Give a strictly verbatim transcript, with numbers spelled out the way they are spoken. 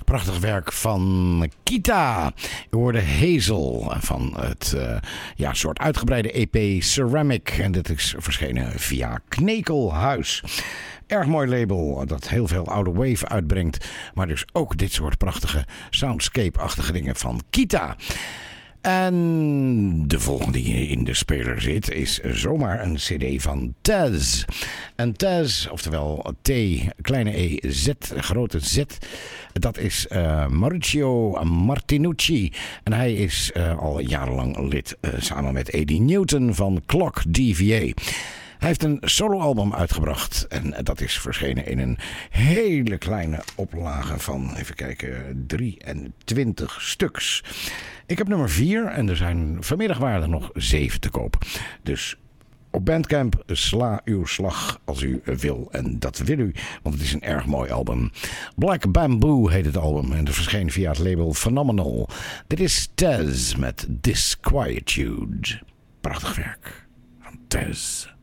prachtig werk van Kita. U hoorde Hazel van het uh, ja, soort uitgebreide E P Ceramic. En dit is verschenen via Knekelhuis. Erg mooi label dat heel veel oude wave uitbrengt. Maar dus ook dit soort prachtige soundscape-achtige dingen van Kita. En de volgende die in de speler zit is zomaar een cd van Taz. En Taz, oftewel T, kleine E, Z, grote Z. Dat is uh, Mauricio Martinucci. En hij is uh, al jarenlang lid uh, samen met Eddie Newton van Clock D V A. Hij heeft een soloalbum uitgebracht en dat is verschenen in een hele kleine oplage van, even kijken, drieëntwintig stuks. Ik heb nummer vier en er zijn vanmiddag waren er nog zeven te koop. Dus op Bandcamp sla uw slag als u wil. En dat wil u, want het is een erg mooi album. Black Bamboo heet het album en dat verscheen via het label Phenomenal. Dit is Taz met Disquietude. Prachtig werk van Taz.